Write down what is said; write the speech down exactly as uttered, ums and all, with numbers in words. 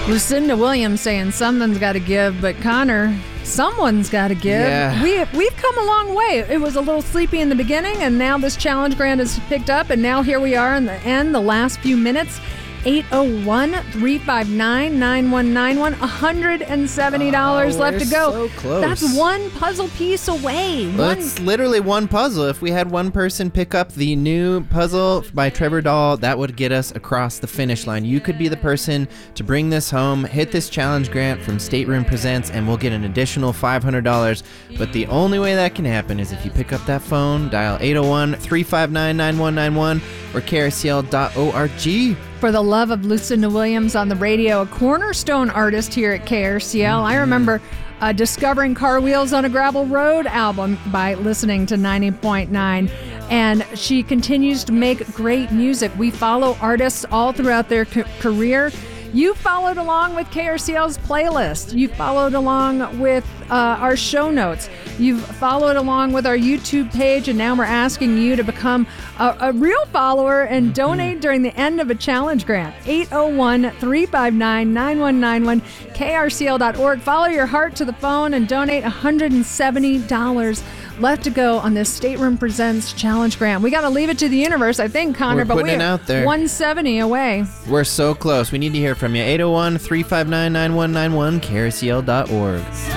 Lucinda Williams saying something's got to give, but Connor, someone's got to give. Yeah. We, we've come a long way. It was a little sleepy in the beginning, and now this challenge grant is picked up, and now here we are in the end, the last few minutes. eight oh one, three five nine, nine one nine one. one hundred seventy dollars Oh, left to go. we're so close. That's one puzzle piece away. Well, One. it's literally one puzzle. If we had one person pick up the new puzzle by Trevor Dahl, that would get us across the finish line. You could be the person to bring this home, hit this challenge grant from Stateroom Presents, and we'll get an additional five hundred dollars. But the only way that can happen is if you pick up that phone, dial eight oh one, three five nine, nine one nine one or K R C L dot org. For the love of Lucinda Williams on the radio, a cornerstone artist here at K R C L. Mm-hmm. I remember uh, discovering Car Wheels on a Gravel Road album by listening to ninety point nine. And she continues to make great music. We follow artists all throughout their c- career. You followed along with K R C L's playlist. You followed along with uh, our show notes. You've followed along with our YouTube page, and now we're asking you to become a, a real follower and donate during the end of a challenge grant. eight oh one, three five nine, nine one nine one, K R C L dot org. Follow your heart to the phone and donate one hundred seventy dollars. Left to go on this Stateroom Presents Challenge Grant. We got to leave it to the universe, I think, Connor. We're but putting we're it out there. one hundred seventy away. We're so close. We need to hear from you. eight oh one, three five nine, nine one nine one, K R C L dot org.